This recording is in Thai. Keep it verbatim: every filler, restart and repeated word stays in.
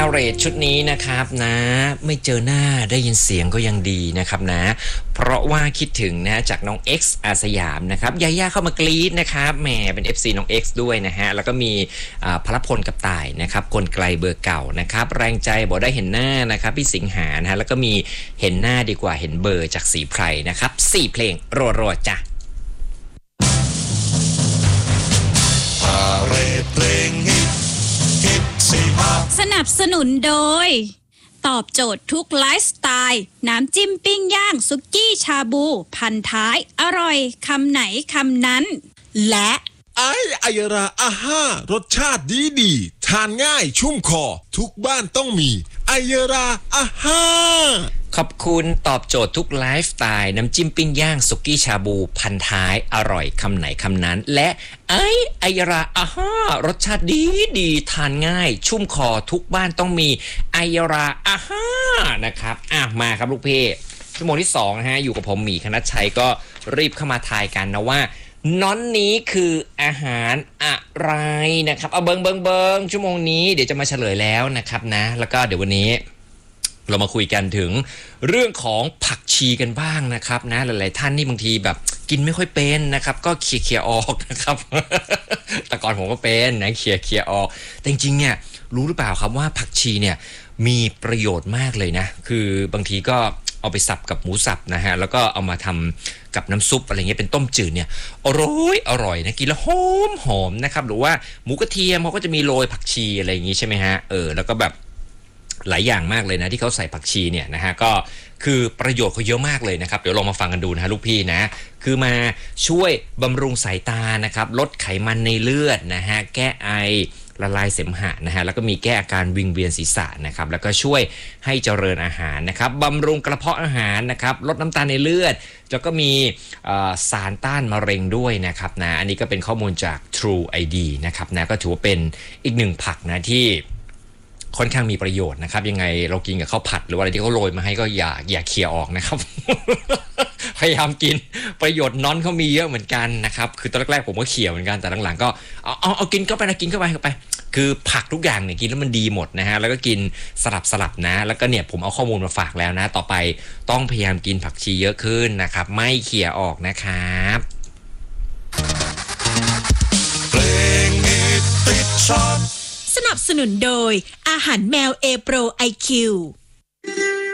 าเรทชุดนี้นะครับนะไม่เจอหน้าได้ยินเสียงก็ยังดีนะครับนะเพราะว่าคิดถึงนะจากน้อง X อาสยามนะครับยาย่าเข้ามากรี๊ดนะครับแหมเป็น เอฟ ซี น้อง X ด้วยนะฮะแล้วก็มีพลพลกับต่ายนะครับคนไกลเบอร์เก่านะครับแรงใจบอกได้เห็นหน้านะครับพี่สิงหานะฮะแล้วก็มีเห็นหน้าดีกว่าเห็นเบอร์จากสีไพรนะครับสี่เพลงรัวๆจ้ะสนับสนุนโดยตอบโจทย์ทุกไลฟ์สไตล์น้ำจิ้มปิ้งย่างซุกี้ชาบูพันท้ายอร่อยคำไหนคำนั้นและไอไอยราอาห้ารสชาติดีดีทานง่ายชุ่มคอทุกบ้านต้องมีไอยราอาห้าขอบคุณตอบโจทย์ทุกไลฟ์สไตล์น้ำจิ้มปิ้งย่างสุกี้ชาบูพันท้ายอร่อยคำไหนคำนั้นและไอไอยราอาห้ารสชาติดีดีทานง่ายชุ่มคอทุกบ้านต้องมีไอยราอาห้านะครับอ่ะมาครับลูกเพ่ชั่วโมงที่สองนะฮะอยู่กับผมหมีคณัชชัยก็รีบเข้ามาทายกันนะว่าน้อนนี้คืออาหารอะไรนะครับเอาเบิงเบิงเบิงชั่วโมงนี้เดี๋ยวจะมาเฉลยแล้วนะครับนะแล้วก็เดี๋ยววันนี้เรามาคุยกันถึงเรื่องของผักชีกันบ้างนะครับนะหลายๆท่านนี่บางทีแบบกินไม่ค่อยเป็นนะครับก็เคลียร์เคลียร์ออกนะครับ แต่ก่อนผมก็เป็นนะเคลียร์เคลียร์ออกแต่จริงๆเนี่ยรู้หรือเปล่าครับว่าผักชีเนี่ยมีประโยชน์มากเลยนะคือบางทีก็เอาไปสับกับหมูสับนะฮะแล้วก็เอามาทำกับน้ำซุปอะไรเงี้ยเป็นต้มจืดเนี่ยอร่อยอร่อยนะกินแล้วหอมหอมนะครับหรือว่าหมูกระเทียมเขาก็จะมีโรยผักชีอะไรอย่างงี้ใช่ไหมฮะเออแล้วก็แบบหลายอย่างมากเลยนะที่เขาใส่ผักชีเนี่ยนะฮะก็คือประโยชน์เขาเยอะมากเลยนะครับเดี๋ยวลองมาฟังกันดูนะฮะลูกพี่นะคือมาช่วยบำรุงสายตานะครับลดไขมันในเลือดนะฮะแก้ไอละลายเสมหะนะฮะแล้วก็มีแก้อาการวิงเวียนศีรษะนะครับแล้วก็ช่วยให้เจริญอาหารนะครับบำรุงกระเพาะอาหารนะครับลดน้ำตาลในเลือดแล้วก็มีสารต้านมะเร็งด้วยนะครับนะอันนี้ก็เป็นข้อมูลจาก True ไอ ดี นะครับนะก็ถือว่าเป็นอีกหนึ่งผักนะที่ค่อนข้างมีประโยชน์นะครับยังไงเรากินกับข้าวผัดหรือว่าอะไรที่เขาโรยมาให้ก็อย่าอย่าเคี่ยออกนะครับ พยายามกินประโยชน์น้อนเขามีเยอะเหมือนกันนะครับคือตอนแรกๆผมก็เคี่ยวเหมือนกันแต่หลังๆก็เอาเอาเอากินเข้าไปนะกินเข้าไปเข้าไปคือผักทุกอย่างเนี่ยกินแล้วมันดีหมดนะฮะแล้วก็กินสลับสลับนะแล้วก็เนี่ยผมเอาข้อมูลมาฝากแล้วนะต่อไปต้องพยายามกินผักชีเยอะขึ้นนะครับไม่เคี่ยออกนะครับเพลงฮิตติดชาร์ตสนับสนุนโดยอาหารแมวเอโปรไอคิว